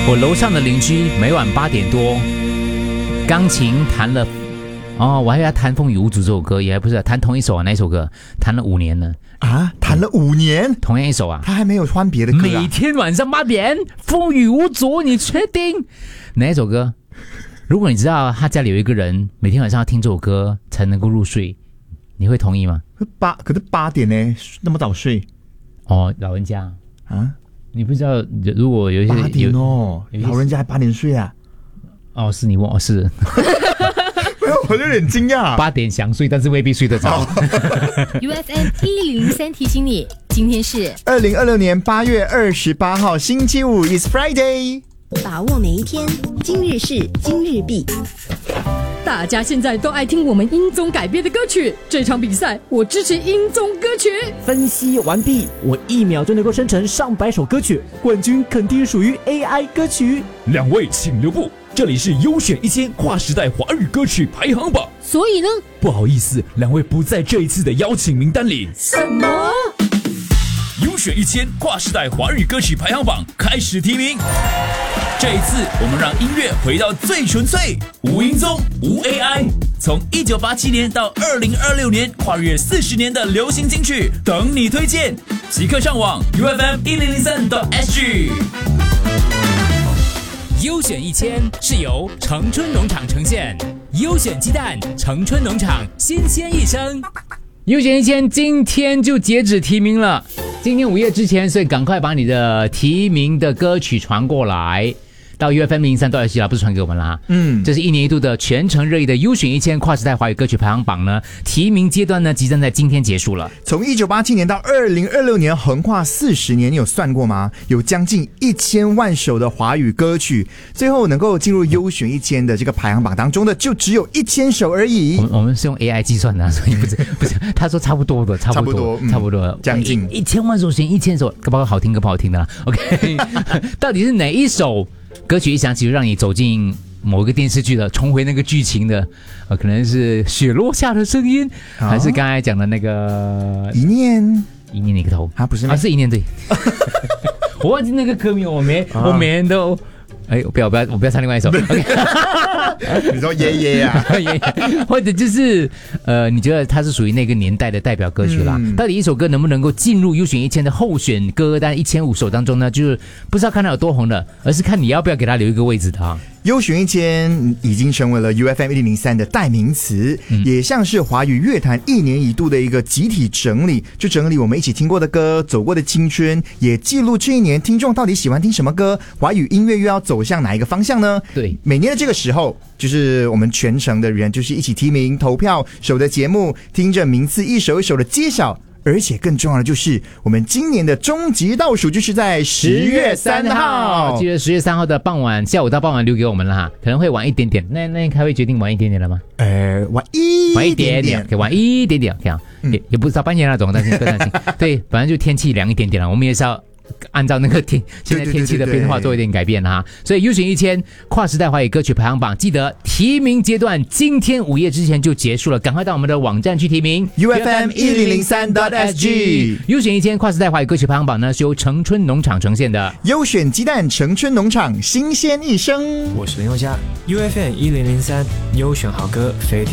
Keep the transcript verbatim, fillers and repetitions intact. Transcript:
我楼上的邻居每晚八点多，钢琴弹了，哦，我还以为他弹《风雨无阻》这首歌，也不是弹同一首啊，哪一首歌？弹了五年了啊，弹了五年， 同样一首啊， 他还没有换别的歌、啊。 每天晚上八点，《风雨无阻》，你确定哪一首歌？如果你知道他家里有一个人每天晚上要听这首歌才能够入睡，你会同意吗？ 八可是八点呢，那么早睡？ 哦，老人家啊。 你不知道，如果有一些八点哦，老人家还八点睡啊？ 哦，是你问我是， 没有，我有点惊讶。 八点想睡，但是未必睡得着。 U F M 一零零三提醒你，今天是二零二六年八月二十八号，星期五 ，It's Friday。 把握每一天，今日事今日毕。 大家现在都爱听我们音综改编的歌曲，这场比赛我支持音综歌曲。 分析完毕，我一秒就能够生成上百首歌曲，冠军肯定属于 A I 歌曲。 两位请留步，这里是优选一千跨时代华语歌曲排行榜。 所以呢， 不好意思，两位不在这一次的邀请名单里。 什么？ 优选一千跨时代华语歌曲排行榜开始提名。这一次，我们让音乐回到最纯粹，无音综，无 A I。从一九八七年到二零二六年，跨越四十年的流行金曲，等你推荐。即刻上网 U F M 一零零三 点 S G。 优选一千是由城春农场呈现，优选鸡蛋，城春农场新鲜一生。 优选一千今天就截止提名了，今天午夜之前，所以赶快把你的提名的歌曲传过来。到 U F M 零三到 S G 啦，不是传给我们啦。嗯，这是一年一度的全城热议的优选一千跨时代华语歌曲排行榜呢，提名阶段呢即将在今天结束了。 从一九八七年到二零二六年，横跨四十年，你有算过吗？有将近一千万首的华语歌曲，最后能够进入优选一千的这个排行榜当中的，就只有一千首而已。 我们我们是用 A I 计算的、啊，所以不是不是，他说差不多的，差不多，差不多，嗯、 将近一千万首选一千首，包括好听跟不好听的啦。OK， 到底是哪一首？歌曲一响起就让你走进某个电视剧的，重回那个剧情的，呃，可能是雪落下的声音，哦、还是刚才讲的那个一念一念那个头啊，不是啊，是一念对。我忘记那个歌名，我每、啊、我每人都。哎，不要不要，我不要唱另外一首。Okay 你说爷爷呀， 或者就是呃，你觉得它是属于那个年代的代表歌曲啦？嗯、到底一首歌能不能够进入优选一千的候选歌单一千五首当中呢？就是不是要看它有多红的，而是看你要不要给它留一个位置的啊。 优选一千已经成为了 U F M 一零零三的代名词，嗯、也像是华语乐坛一年一度的一个集体整理，就整理我们一起听过的歌、走过的青春，也记录这一年听众到底喜欢听什么歌，华语音乐又要走向哪一个方向呢？ 对， 每年的这个时候，就是我们全城的人就是一起提名、投票、守的节目，听着名次一首一首的揭晓。而且更重要的就是，我们今年的终极倒数就是在十月三号。 记得十月三号的傍晚，下午到傍晚留给我们了哈，可能会晚一点点。那那开会决定晚一点点了吗？ 呃，晚一晚一点点，可以晚一点点，这样、嗯、也也不是到半夜那种，但是不担心。对，反正就天气凉一点点了，我们也是要。按照那个天现在天气的变化做一点改变哈，所以优选一千跨时代华语歌曲排行榜，记得提名阶段今天午夜之前就结束了，赶快到我们的网站去提名 U F M 一零零三 点 S G。 优选一千跨时代华语歌曲排行榜呢是由城春农场呈现的， 优选鸡蛋，城春农场新鲜一生。 我是林宥嘉， U F M 一零零三优选好歌，飞天